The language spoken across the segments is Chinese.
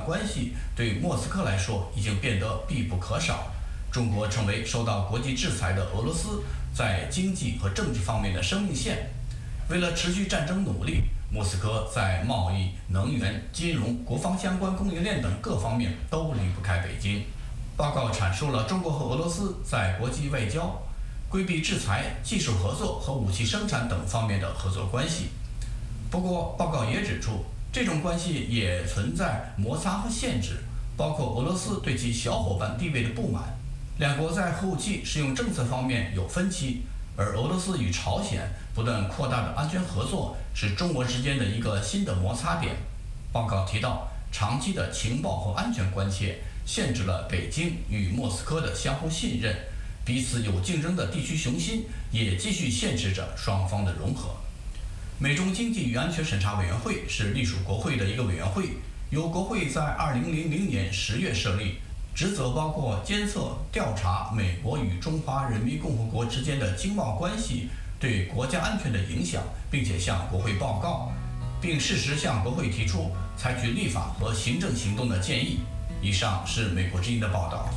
关系对莫斯科来说已经变得必不可少。中国成为受到国际制裁的俄罗斯在经济和政治方面的生命线。为了持续战争努力，莫斯科在贸易、能源、金融、国防相关供应链等各方面都离不开北京。报告阐述了中国和俄罗斯在国际外交、规避制裁、技术合作和武器生产等方面的合作关系。不过，报告也指出，这种关系也存在摩擦和限制，包括俄罗斯对其小伙伴地位的不满。两国在核武器使用政策方面有分歧，而俄罗斯与朝鲜不断扩大的安全合作是中国之间的一个新的摩擦点。报告提到，长期的情报和安全关切限制了北京与莫斯科的相互信任，彼此有竞争的地区雄心也继续限制着双方的融合。美中经济与安全审查委员会是隶属国会的一个委员会，由国会在2000年10月设立，职责包括监测、调查美国与中华人民共和国之间的经贸关系对国家安全的影响，并且向国会报告，并适时向国会提出采取立法和行政行动的建议。以上是美国之音的报道。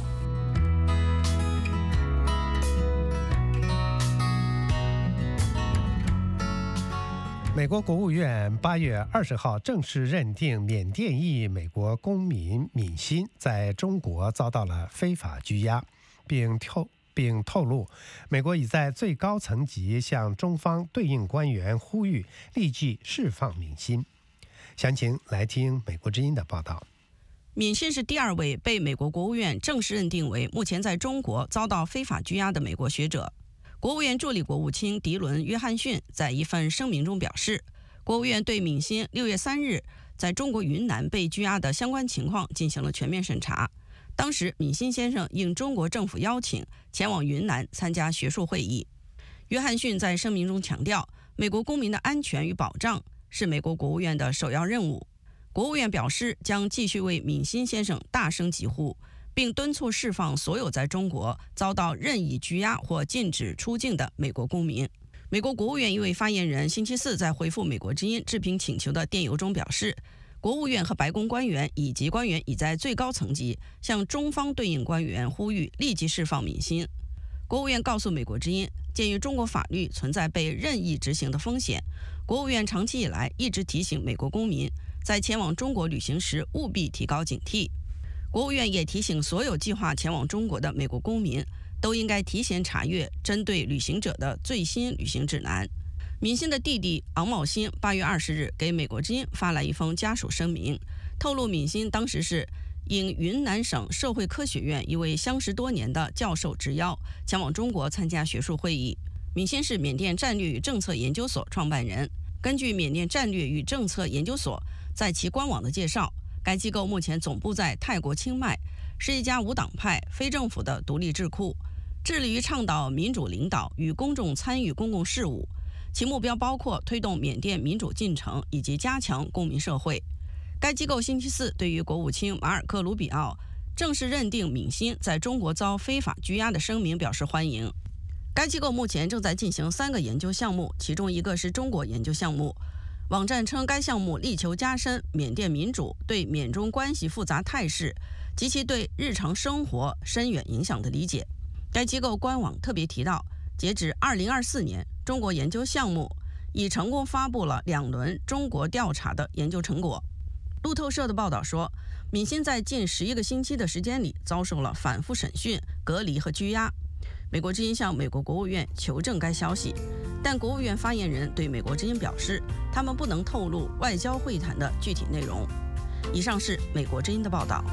美国国务院8月20号正式认定缅甸裔美国公民敏欣在中国遭到了非法拘押，并透露，美国已在最高层级向中方对应官员呼吁立即释放敏欣。详情来听美国之音的报道。 敏欣是第2位被美国国务院正式认定为目前在中国遭到非法拘押的美国学者。国务院助理国务卿迪伦·约翰逊在一份声明中表示，国务院对敏欣6月3日在中国云南被拘押的相关情况进行了全面审查。当时，敏欣先生应中国政府邀请前往云南参加学术会议。约翰逊在声明中强调，美国公民的安全与保障是美国国务院的首要任务。国务院表示，将继续为敏欣先生大声疾呼，并敦促释放所有在中国遭到任意拘押或禁止出境的美国公民。美国国务院一位发言人星期四在回复美国之音置评请求的电邮中表示，国务院和白宫官员以及官员已在最高层级向中方对应官员呼吁立即释放敏欣。国务院告诉美国之音，鉴于中国法律存在被任意执行的风险，国务院长期以来一直提醒美国公民在前往中国旅行时务必提高警惕。国务院也提醒所有计划前往中国的美国公民都应该提前查阅针对旅行者的最新旅行指南。敏欣的弟弟昂茂新8月20日给美国之音发来一封家属声明，透露敏欣当时是应云南省社会科学院一位相识多年的教授之邀，前往中国参加学术会议。敏欣是缅甸战略与政策研究所创办人。根据缅甸战略与政策研究所在其官网的介绍，该机构目前总部在泰国清迈，是一家无党派、非政府的独立智库，致力于倡导民主领导与公众参与公共事务。其目标包括推动缅甸民主进程以及加强公民社会。该机构星期四对于国务卿马尔克·卢比奥正式认定敏欣在中国遭非法拘押的声明表示欢迎。该机构目前正在进行3个研究项目，其中一个是中国研究项目。网站称，该项目力求加深缅甸民主对缅中关系复杂态势及其对日常生活深远影响的理解。该机构官网特别提到，截止2024年，中国研究项目已成功发布了2轮中国调查的研究成果。路透社的报道说，敏欣在近11个星期的时间里遭受了反复审讯、隔离和拘押。美国之音向美国国务院求证该消息，但国务院发言人对美国之音表示，他们不能透露外交会谈的具体内容。以上是美国之音的报道。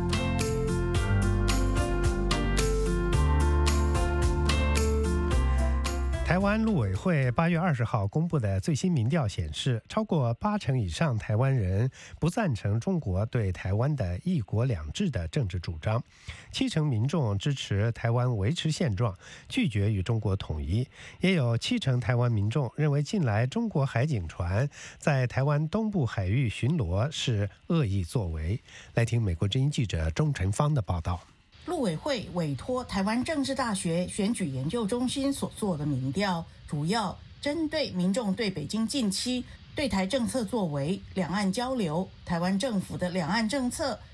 台湾陆委会8月20号公布的最新民调显示，超过80%以上台湾人不赞成中国对台湾的一国两制的政治主张，70%民众支持台湾维持现状，拒绝与中国统一，也有70%台湾民众认为近来中国海警船在台湾东部海域巡逻是恶意作为。来听美国之音记者钟晨芳的报道。 陆委会委托台湾政治大学选举研究中心所做的民调，主要针对民众对北京近期对台政策作为、两岸交流、台湾政府的两岸政策